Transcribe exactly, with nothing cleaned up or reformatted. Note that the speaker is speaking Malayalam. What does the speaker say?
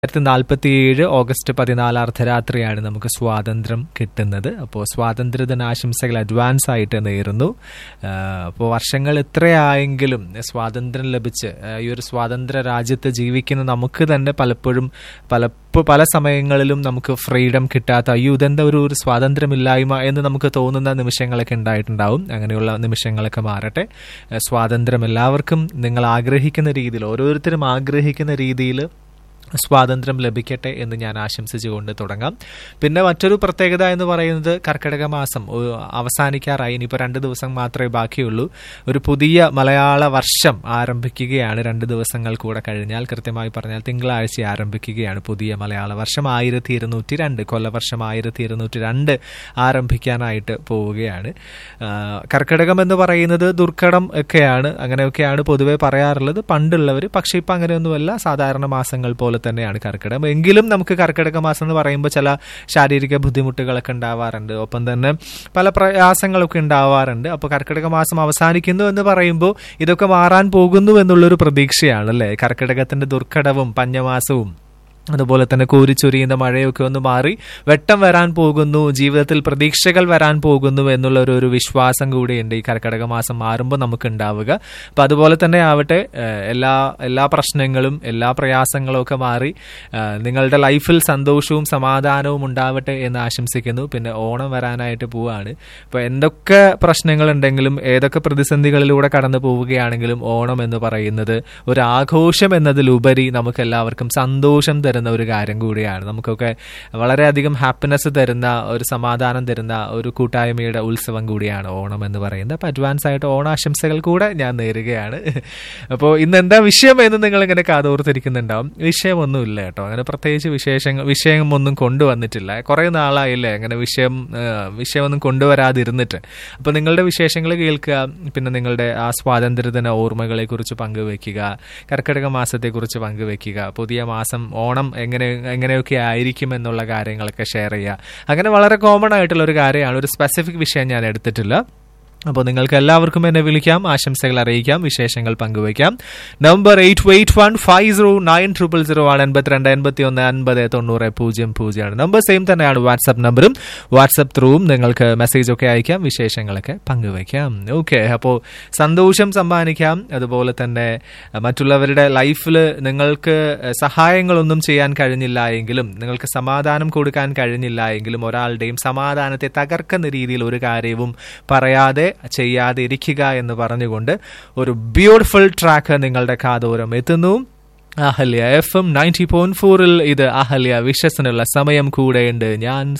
ആയിരത്തി നാൽപ്പത്തിയേഴ് ഓഗസ്റ്റ് പതിനാല് അർദ്ധരാത്രിയാണ് നമുക്ക് സ്വാതന്ത്ര്യം കിട്ടുന്നത്. അപ്പോൾ സ്വാതന്ത്ര്യദിനാശംസകൾ അഡ്വാൻസ് ആയിട്ട് നേരുന്നു. അപ്പോൾ വർഷങ്ങൾ എത്രയായെങ്കിലും സ്വാതന്ത്ര്യം ലഭിച്ച് ഈ ഒരു സ്വാതന്ത്ര്യ രാജ്യത്ത് ജീവിക്കുന്ന നമുക്ക് തന്നെ പലപ്പോഴും പല പല സമയങ്ങളിലും നമുക്ക് ഫ്രീഡം കിട്ടാത്ത, അയ്യോ ഇതെന്താ ഒരു ഒരു സ്വാതന്ത്ര്യമില്ലായ്മ എന്ന് നമുക്ക് തോന്നുന്ന നിമിഷങ്ങളൊക്കെ ഉണ്ടായിട്ടുണ്ടാവും. അങ്ങനെയുള്ള നിമിഷങ്ങളൊക്കെ മാറട്ടെ. സ്വാതന്ത്ര്യം എല്ലാവർക്കും നിങ്ങൾ ആഗ്രഹിക്കുന്ന രീതിയിൽ, ഓരോരുത്തരും ആഗ്രഹിക്കുന്ന രീതിയിൽ സ്വാതന്ത്ര്യം ലഭിക്കട്ടെ എന്ന് ഞാൻ ആശംസിച്ചുകൊണ്ട് തുടങ്ങാം. പിന്നെ മറ്റൊരു പ്രത്യേകത എന്ന് പറയുന്നത് കർക്കിടക മാസം അവസാനിക്കാറായി. ഇനിയിപ്പോൾ രണ്ട് ദിവസം മാത്രമേ ബാക്കിയുള്ളൂ. ഒരു പുതിയ മലയാള വർഷം ആരംഭിക്കുകയാണ്. രണ്ട് ദിവസങ്ങൾ കൂടെ കഴിഞ്ഞാൽ, കൃത്യമായി പറഞ്ഞാൽ തിങ്കളാഴ്ച ആരംഭിക്കുകയാണ് പുതിയ മലയാള വർഷം. ആയിരത്തി ഇരുന്നൂറ്റി രണ്ട് കൊല്ലവർഷം ആയിരത്തി ഇരുന്നൂറ്റി രണ്ട് ആരംഭിക്കാനായിട്ട് പോവുകയാണ്. കർക്കിടകം എന്ന് പറയുന്നത് ദുർഘടം ഒക്കെയാണ്, അങ്ങനെയൊക്കെയാണ് പൊതുവെ പറയാറുള്ളത് പണ്ടുള്ളവർ. പക്ഷെ ഇപ്പം അങ്ങനെയൊന്നുമല്ല, സാധാരണ മാസങ്ങൾ പോലെ തന്നെയാണ് കർക്കിടകം. എങ്കിലും നമുക്ക് കർക്കിടക മാസം എന്ന് പറയുമ്പോൾ ചില ശാരീരിക ബുദ്ധിമുട്ടുകളൊക്കെ ഉണ്ടാവാറുണ്ട്, ഒപ്പം തന്നെ പല പ്രയാസങ്ങളൊക്കെ ഉണ്ടാവാറുണ്ട്. അപ്പോൾ കർക്കിടക മാസം അവസാനിക്കുന്നു എന്ന് പറയുമ്പോൾ ഇതൊക്കെ മാറാൻ പോകുന്നു എന്നുള്ളൊരു പ്രതീക്ഷയാണ് അല്ലേ. കർക്കിടകത്തിന്റെ ദുർഘടവും പഞ്ഞമാസവും അതുപോലെ തന്നെ കോരിച്ചൊരിയുന്ന മഴയൊക്കെ ഒന്ന് മാറി വെട്ടം വരാൻ പോകുന്നു, ജീവിതത്തിൽ പ്രതീക്ഷകൾ വരാൻ പോകുന്നു എന്നുള്ള ഒരു ഒരു വിശ്വാസം കൂടിയുണ്ട് ഈ കർക്കിടക മാസം മാറുമ്പോൾ നമുക്ക് ഉണ്ടാവുക. അപ്പം അതുപോലെ തന്നെ ആവട്ടെ, എല്ലാ എല്ലാ പ്രശ്നങ്ങളും എല്ലാ പ്രയാസങ്ങളും ഒക്കെ മാറി നിങ്ങളുടെ ലൈഫിൽ സന്തോഷവും സമാധാനവും ഉണ്ടാവട്ടെ എന്ന് ആശംസിക്കുന്നു. പിന്നെ ഓണം വരാനായിട്ട് പോവുകയാണ്. ഇപ്പോൾ എന്തൊക്കെ പ്രശ്നങ്ങളുണ്ടെങ്കിലും ഏതൊക്കെ പ്രതിസന്ധികളിലൂടെ കടന്നു പോവുകയാണെങ്കിലും ഓണം എന്ന് പറയുന്നത് ഒരു ആഘോഷം എന്നതിലുപരി നമുക്ക് എല്ലാവർക്കും സന്തോഷം തരുന്ന ഒരു കാര്യം കൂടിയാണ്. നമുക്കൊക്കെ വളരെയധികം ഹാപ്പിനെസ് തരുന്ന, ഒരു സമാധാനം തരുന്ന ഒരു കൂട്ടായ്മയുടെ ഉത്സവം കൂടിയാണ് ഓണം എന്ന് പറയുന്നത്. അപ്പോൾ അഡ്വാൻസ് ആയിട്ട് ഓണാശംസകൾ കൂടെ ഞാൻ നേരുകയാണ്. അപ്പോൾ ഇന്ന് എന്താ വിഷയം എന്ന് നിങ്ങൾ ഇങ്ങനെ കാതോർത്തിരിക്കുന്നുണ്ടാവും. വിഷയമൊന്നുമില്ല കേട്ടോ, അങ്ങനെ പ്രത്യേകിച്ച് വിശേഷങ്ങൾ വിഷയമൊന്നും കൊണ്ടുവന്നിട്ടില്ല. കുറേ നാളായില്ലേ അങ്ങനെ വിഷയം വിഷയമൊന്നും കൊണ്ടുവരാതിരുന്നിട്ട്. അപ്പോൾ നിങ്ങളുടെ വിശേഷങ്ങൾ കേൾക്കുക, പിന്നെ നിങ്ങളുടെ ആ സ്വാതന്ത്ര്യദിന ഓർമ്മകളെ കുറിച്ച് പങ്കുവെക്കുക, കർക്കിടക മാസത്തെക്കുറിച്ച് പങ്കുവെക്കുക, പുതിയ മാസം ഓണം എങ്ങനെ എങ്ങനെയൊക്കെ ആയിരിക്കും എന്നുള്ള കാര്യങ്ങളൊക്കെ ഷെയർ ചെയ്യുക. അങ്ങനെ വളരെ കോമൺ ആയിട്ടുള്ള ഒരു കാര്യമാണ്, ഒരു സ്പെസിഫിക് വിഷയം ഞാൻ എടുത്തിട്ടില്ല. അപ്പോൾ നിങ്ങൾക്ക് എല്ലാവർക്കും എന്നെ വിളിക്കാം, ആശംസകൾ അറിയിക്കാം, വിശേഷങ്ങൾ പങ്കുവയ്ക്കാം. Number eight eight one five zero nine triple zero ആണ്. എൺപത്തിരണ്ട് എൺപത്തി ഒന്ന് അൻപത് തൊണ്ണൂറ് പൂജ്യം പൂജ്യമാണ് നമ്പർ. സെയിം തന്നെയാണ് വാട്സാപ്പ് നമ്പറും. വാട്സാപ്പ് ത്രൂവും നിങ്ങൾക്ക് മെസ്സേജ് ഒക്കെ അയക്കാം, വിശേഷങ്ങളൊക്കെ പങ്കുവയ്ക്കാം. ഓക്കെ, അപ്പോൾ സന്തോഷം സമ്മാനിക്കാം. അതുപോലെ തന്നെ മറ്റുള്ളവരുടെ ലൈഫിൽ നിങ്ങൾക്ക് സഹായങ്ങളൊന്നും ചെയ്യാൻ കഴിഞ്ഞില്ല എങ്കിലും, നിങ്ങൾക്ക് സമാധാനം കൊടുക്കാൻ കഴിഞ്ഞില്ല എങ്കിലും, ഒരാളുടെയും സമാധാനത്തെ തകർക്കുന്ന രീതിയിൽ ഒരു കാര്യവും പറയാതെ ചെയ്യാതെ ഇരിക്കുക എന്ന് പറഞ്ഞുകൊണ്ട് ഒരു ബ്യൂട്ടിഫുൾ ട്രാക്ക് നിങ്ങളുടെ കാതോരം എത്തുന്നു. Ahalya F M ninety point ഫോറിൽ ഇത് അഹല്യ വിശ്വസനുള്ള സമയം കൂടെയുണ്ട്. ഞാൻ